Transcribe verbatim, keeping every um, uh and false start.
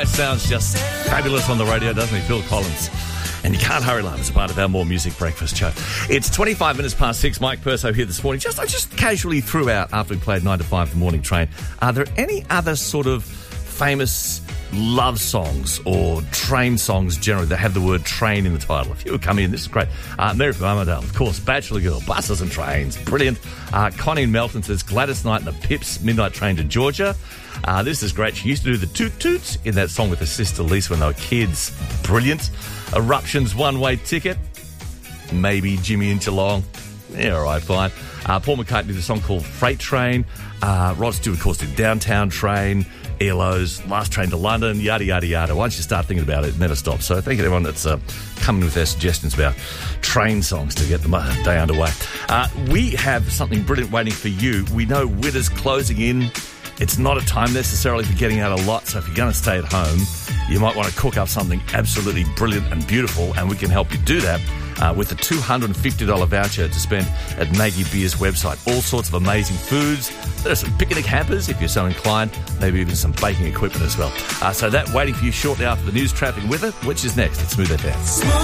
guy sounds just fabulous on the radio, doesn't he? Phil Collins. And you can't hurry, love, as a part of our More Music Breakfast show. It's twenty-five minutes past six. Mike Perso here this morning. Just I just casually threw out, after we played nine to five, the morning train, are there any other sort of famous love songs or train songs generally that have the word train in the title? If you would come in, this is great. Uh, Mary from Armadale, of course, Bachelor Girl, Buses and Trains, brilliant. Uh, Connie in Melton says Gladys Knight and the Pips, Midnight Train to Georgia. Uh, this is great. She used to do the toot toots in that song with her sister Lisa when they were kids. Brilliant. Eruption's One Way Ticket. Maybe Jimmy in Geelong. Yeah, all right, fine. Uh, Paul McCartney did a song called Freight Train. Uh, Rod Stewart, of course, did Downtown Train, E L O's Last Train to London, yada, yada, yada. Once you start thinking about it, it never stops. So thank you to everyone that's uh, coming with their suggestions about train songs to get the day underway. Uh, we have something brilliant waiting for you. We know winter's closing in. It's not a time necessarily for getting out a lot, so if you're going to stay at home, you might want to cook up something absolutely brilliant and beautiful, and we can help you do that uh, with a two hundred fifty dollars voucher to spend at Maggie Beer's website. All sorts of amazing foods. There are some picnic hampers, if you're so inclined, maybe even some baking equipment as well. Uh, so that waiting for you shortly after the news, traffic with it, which is next at Smooth F M.